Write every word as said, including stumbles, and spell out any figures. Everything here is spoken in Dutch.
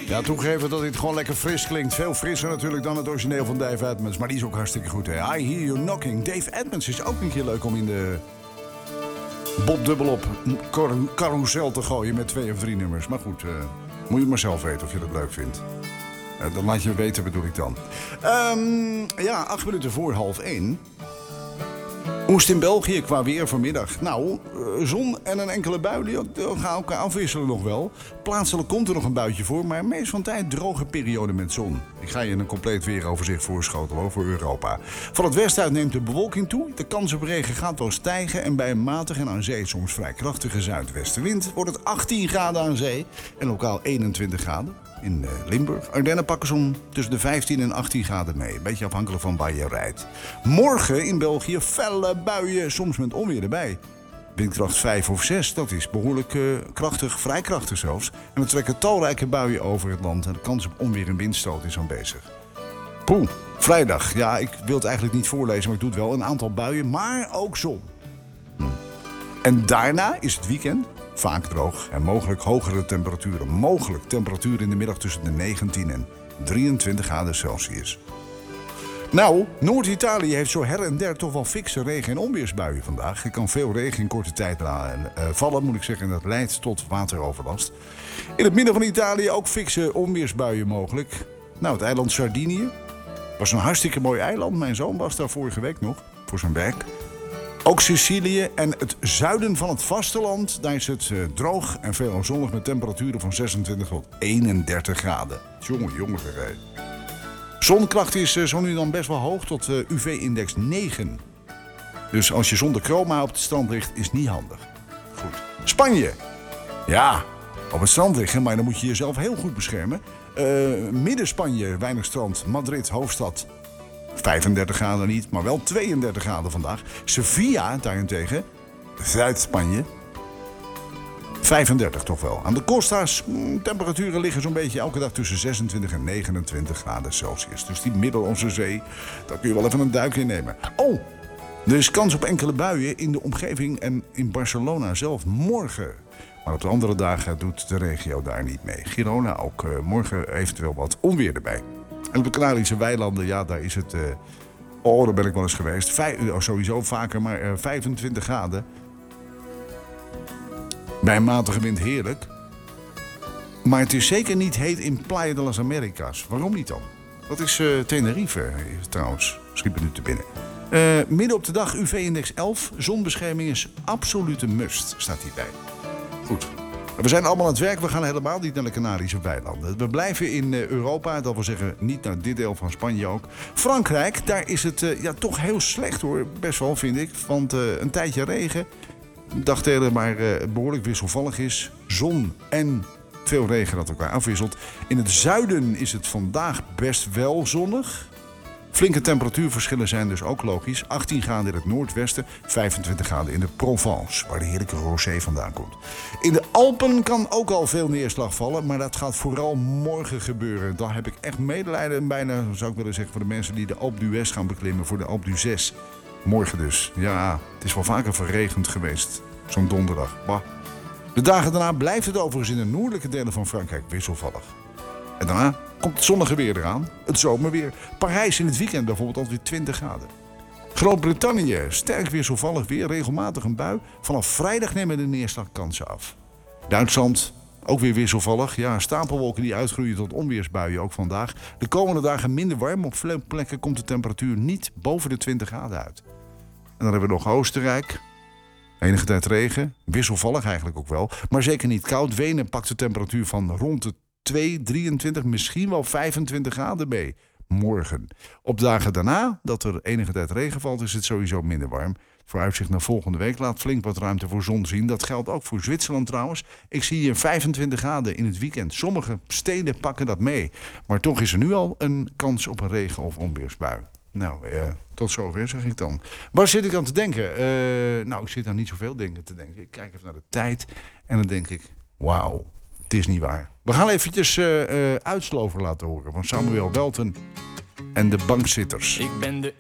Ja, toegeven dat dit gewoon lekker fris klinkt. Veel frisser natuurlijk dan het origineel van Dave Edmunds. Maar die is ook hartstikke goed, hè. I Hear You Knocking. Dave Edmunds is ook een keer leuk om in de Bob dubbelop carousel te gooien met twee of drie nummers. Maar goed, uh, moet je maar zelf weten of je dat leuk vindt. Uh, dan laat je weten, bedoel ik dan. Um, ja, acht minuten voor half één. Hoe is het in België qua weer vanmiddag? Nou, zon en een enkele bui die gaan elkaar afwisselen nog wel. Plaatselijk komt er nog een buitje voor, maar meest van tijd droge periode met zon. Ik ga je een compleet weeroverzicht voorschotelen hoor, voor Europa. Van het westen uit neemt de bewolking toe. De kans op regen gaat wel stijgen en bij een matige en aan zee soms vrij krachtige zuidwestenwind wordt het achttien graden aan zee en lokaal eenentwintig graden. In Limburg. Ardennen pakken zo'n tussen de vijftien en achttien graden mee. Een beetje afhankelijk van waar je rijdt. Morgen in België felle buien, soms met onweer erbij. Windkracht vijf of zes, dat is behoorlijk uh, krachtig, vrij krachtig zelfs. En er trekken talrijke buien over het land. En de kans op onweer en windstoot is aanwezig. Poeh, vrijdag. Ja, ik wil het eigenlijk niet voorlezen, maar ik doe het wel. Een aantal buien, maar ook zon. Hm. En daarna is het weekend. Vaak droog en mogelijk hogere temperaturen. Mogelijk temperatuur in de middag tussen de negentien en drieëntwintig graden Celsius. Nou, Noord-Italië heeft zo her en der toch wel fikse regen- en onweersbuien vandaag. Er kan veel regen in korte tijd uh, vallen, moet ik zeggen. En dat leidt tot wateroverlast. In het midden van Italië ook fikse onweersbuien mogelijk. Nou, het eiland Sardinië was een hartstikke mooi eiland. Mijn zoon was daar vorige week nog, voor zijn werk. Ook Sicilië en het zuiden van het vasteland, daar is het uh, droog en veel zonnig met temperaturen van zesentwintig tot eenendertig graden. Jongen, jongen, vergeet. Zonkracht is uh, zo nu dan best wel hoog tot uh, U V-index negen. Dus als je zonder chroma op het strand ligt, is niet handig. Goed. Spanje. Ja, op het strand liggen, maar dan moet je jezelf heel goed beschermen. Uh, Midden-Spanje, weinig strand, Madrid, hoofdstad. vijfendertig graden niet, maar wel tweeëndertig graden vandaag. Sevilla daarentegen, Zuid-Spanje, vijfendertig toch wel. Aan de Costa's, temperaturen liggen zo'n beetje elke dag tussen zesentwintig en negenentwintig graden Celsius. Dus die Middellandse Zee, daar kun je wel even een duik in nemen. Oh, er is kans op enkele buien in de omgeving en in Barcelona zelf morgen. Maar op de andere dagen doet de regio daar niet mee. Girona ook uh, morgen eventueel wat onweer erbij. En op de Canarische weilanden, ja, daar is het... Uh, oh, daar ben ik wel eens geweest. Vijf, oh, sowieso vaker, maar uh, vijfentwintig graden. Bij een matige wind heerlijk. Maar het is zeker niet heet in Playa de las Americas. Waarom niet dan? Dat is uh, Tenerife, trouwens. Schiet me nu te binnen. Uh, midden op de dag U V-index elf. Zonbescherming is absolute must, staat hierbij. Goed. We zijn allemaal aan het werk, we gaan helemaal niet naar de Canarische weilanden. We blijven in Europa, dat wil zeggen niet naar dit deel van Spanje ook. Frankrijk, daar is het uh, ja, toch heel slecht hoor, best wel vind ik. Want uh, een tijdje regen, dagdelen maar uh, behoorlijk wisselvallig is. Zon en veel regen dat elkaar afwisselt. In het zuiden is het vandaag best wel zonnig. Flinke temperatuurverschillen zijn dus ook logisch. achttien graden in het noordwesten, vijfentwintig graden in de Provence, waar de heerlijke rosé vandaan komt. In de Alpen kan ook al veel neerslag vallen, maar dat gaat vooral morgen gebeuren. Daar heb ik echt medelijden en bijna, zou ik willen zeggen, voor de mensen die de Alpe d'Huez gaan beklimmen, voor de Alpe d'Huez. Morgen dus. Ja, het is wel vaker verregend geweest, zo'n donderdag. Bah. De dagen daarna blijft het overigens in de noordelijke delen van Frankrijk wisselvallig. En daarna komt het zonnige weer eraan, het zomerweer. Parijs in het weekend bijvoorbeeld alweer twintig graden. Groot-Brittannië, sterk wisselvallig weer, regelmatig een bui. Vanaf vrijdag nemen de neerslagkansen af. Duitsland, ook weer wisselvallig. Ja, stapelwolken die uitgroeien tot onweersbuien, ook vandaag. De komende dagen minder warm. Op veel plekken komt de temperatuur niet boven de twintig graden uit. En dan hebben we nog Oostenrijk. Enige tijd regen, wisselvallig eigenlijk ook wel. Maar zeker niet koud. Wenen pakt de temperatuur van rond de twee, drieëntwintig, misschien wel vijfentwintig graden mee. Morgen. Op dagen daarna, dat er enige tijd regen valt, is het sowieso minder warm. Vooruitzicht naar volgende week laat flink wat ruimte voor zon zien. Dat geldt ook voor Zwitserland trouwens. Ik zie hier vijfentwintig graden in het weekend. Sommige steden pakken dat mee. Maar toch is er nu al een kans op een regen- of onweersbui. Nou, eh, tot zover zeg ik dan. Waar zit ik aan te denken? Uh, nou, ik zit aan niet zoveel dingen te denken. Ik kijk even naar de tijd en dan denk ik, wauw, het is niet waar. We gaan eventjes uh, uh, Uitslover laten horen van Samuel Welten en de Bankzitters. Ik ben de